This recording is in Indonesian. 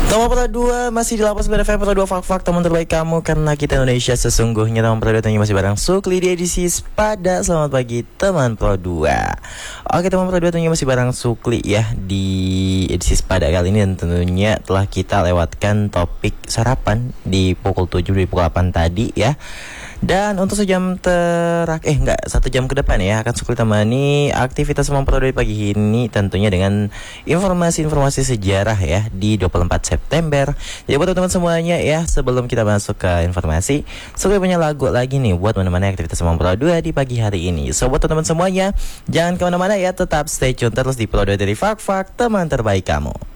Nomor Pro 2 masih di 89 FM Pro 2 Fak-Fak teman terbaik kamu karena kita Indonesia sesungguhnya. Teman Pro 2 tanya masih bareng Sukli di edisi Sepada. Selamat pagi teman Pro 2. Oke teman Pro 2 tanya masih bareng Sukli ya di edisi Sepada kali ini. Dan tentunya telah kita lewatkan topik sarapan di pukul 7 di pukul 8 tadi ya. Dan untuk sejam satu jam ke depan ya akan Sukli temani aktivitas Teman Pro 2 pagi ini tentunya dengan informasi-informasi sejarah ya di 24 September. Jadi buat teman-teman semuanya ya, sebelum kita masuk ke informasi, Sukli punya lagu lagi nih buat menemani aktivitas Teman Pro 2 di pagi hari ini. So buat teman-teman semuanya, jangan kemana-mana ya, tetap stay tune terus di Pro 2 dari Fak-Fak teman terbaik kamu.